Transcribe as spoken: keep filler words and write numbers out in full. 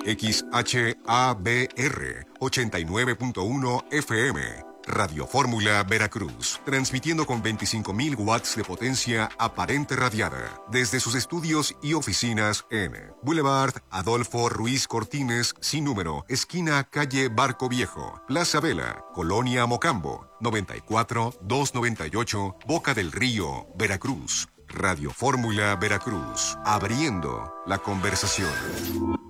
X H A B R ochenta y nueve punto uno F M. Radio Fórmula Veracruz, transmitiendo con veinticinco mil watts de potencia aparente radiada desde sus estudios y oficinas en Boulevard Adolfo Ruiz Cortines, sin número, esquina calle Barco Viejo, Plaza Vela, Colonia Mocambo, noventa y cuatro doscientos noventa y ocho, Boca del Río, Veracruz. Radio Fórmula Veracruz, abriendo la conversación.